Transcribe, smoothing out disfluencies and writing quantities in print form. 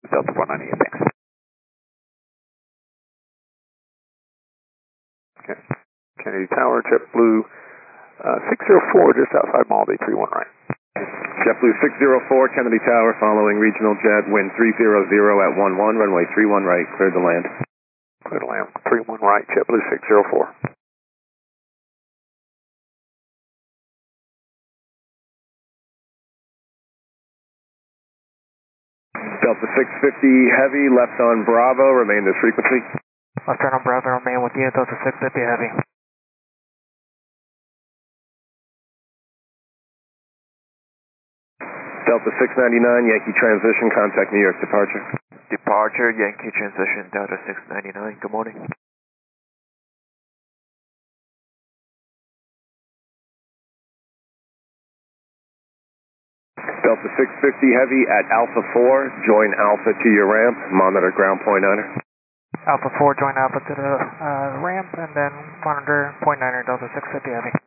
Delta 198, thanks. Okay. Kennedy Tower, JetBlue 604, just outside Maldi, 31 right. JetBlue 604, Kennedy Tower, following regional jet, wind 300 at 11, runway 31 right, cleared to land. Cleared to land, 31 right, JetBlue 604. Delta 650 Heavy, left on Bravo, remain this frequency. Left turn on Bravo, remain with you, Delta 650 Heavy. Delta 699, Yankee transition, contact New York departure. Departure, Yankee transition, Delta 699, good morning. Delta 650 Heavy at Alpha 4, join Alpha to your ramp, monitor ground point niner. Alpha 4, join Alpha to the ramp, and then monitor point niner, Delta 650 Heavy.